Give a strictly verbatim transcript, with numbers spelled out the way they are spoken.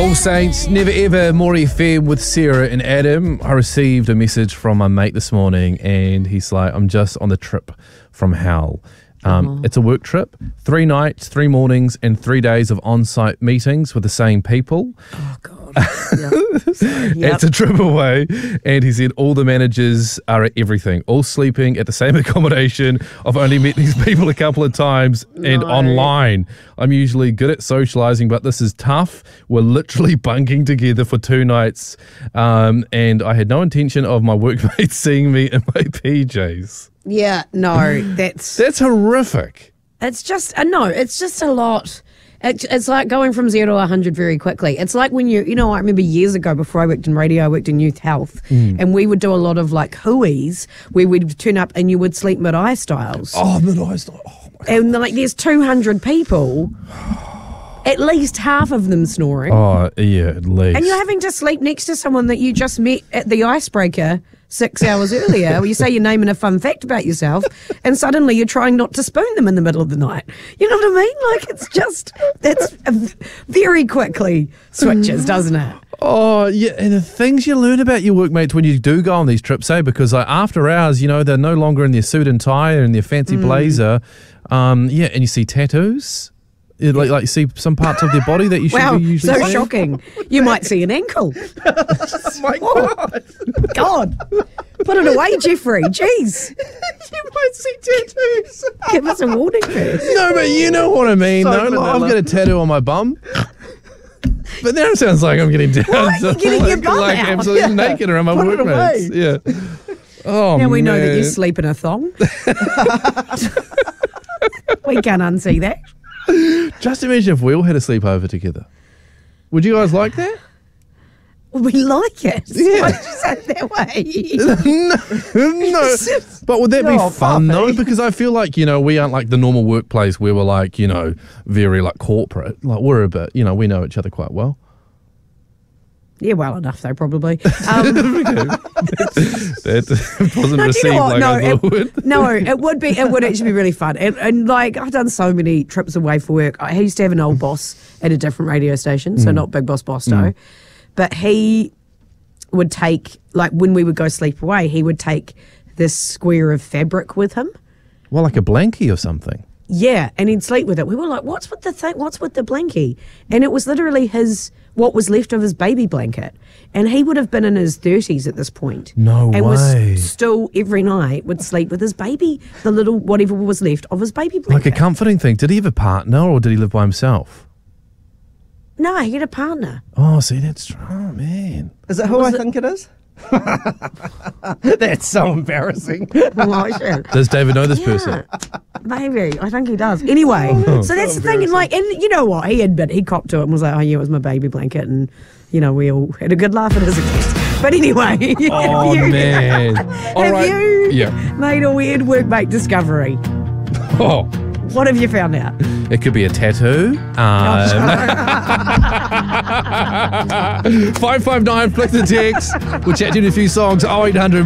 All Saints, Never Ever, More F M with Sarah and Adam. I received a message from my mate this morning and he's like, I'm just on the trip from hell. Um, oh. It's a work trip, three nights, three mornings and three days of on-site meetings with the same people. Oh, God. Yep. Yep. It's a trip away. And he said all the managers are at everything, all sleeping at the same accommodation. I've only met these people a couple of times and No. online. I'm usually good at socialising, but this is tough. We're literally bunking together for two nights. Um, and I had no intention of my workmates seeing me in my P Js. Yeah, no, that's... That's horrific. It's just, uh, no, it's just a lot. It, it's like going from zero to one hundred very quickly. It's like when you, you know, I remember years ago before I worked in radio, I worked in youth health, mm. and we would do a lot of like hooies where we'd turn up and you would sleep mid-eye styles. Oh, mid-eye style. Oh, my God. And like there's two hundred people, at least half of them snoring. Oh, yeah, at least. And you're having to sleep next to someone that you just met at the icebreaker six hours earlier, where you say your name and a fun fact about yourself, and suddenly you're trying not to spoon them in the middle of the night. You know what I mean? Like, it's just, that's very quickly switches, doesn't it? Oh, yeah, and the things you learn about your workmates when you do go on these trips, eh? Because like, after hours, you know, they're no longer in their suit and tie and their fancy mm. blazer. Um, yeah, and you see tattoos. Like, like you see some parts of their body that you shouldn't wow, be usually so seeing. shocking. You might see an ankle. Oh, my God. God. Put it away, Jeffrey. Jeez. You might see tattoos. Give us a warning first. No, but you know what I mean, So though. Like, I've got a tattoo on my bum. But now it sounds like I'm getting down. Why are you getting like, your bum like out? absolutely Yeah. naked around my Put it workmates. away. Yeah. Oh, Now we man. know that you sleep in a thong. We can't unsee that. Just imagine if we all had a sleepover together. Would you guys like that? We like it. Yeah. Why did you say it that way? no, no. But would that be Oh, fun, puppy. though? Because I feel like, you know, we aren't like the normal workplace where we're like, you know, very like corporate. Like we're a bit, you know, we know each other quite well. Yeah, well enough though, probably. Um, That wasn't no, do received you know what? like No, I thought. it, no, it would be. It would actually be really fun. And, and like I've done so many trips away for work. I used to have an old boss at a different radio station, so Mm. not Big Boss Bosto, Mm. but he would take like when we would go sleep away, he would take this square of fabric with him. Well, like a blankie or something. Yeah, and he'd sleep with it. We were like, "What's with the thing? What's with the blankie?" And it was literally his what was left of his baby blanket. And he would have been in his thirties at this point. No and way. was still every night would sleep with his baby, the little whatever was left of his baby Like blanket. a comforting thing. Did he have a partner or did he live by himself? No, he had a partner. Oh, see, that's oh man. Is it who Was I it- think it is? That's so embarrassing. Oh, shit. Does David know this Yeah, person? maybe. I think he does. Anyway, so that's the thing. And like, and you know what? He admit he copped to it and was like, "Oh yeah, it was my baby blanket," and you know we all had a good laugh at his expense. But anyway, Oh have you, man. All have right. you Yeah. made a weird workmate discovery? Oh, What have you found out? it could be a tattoo. Um, five five nine, flick the text. We'll chat to you in a few songs. oh eight hundred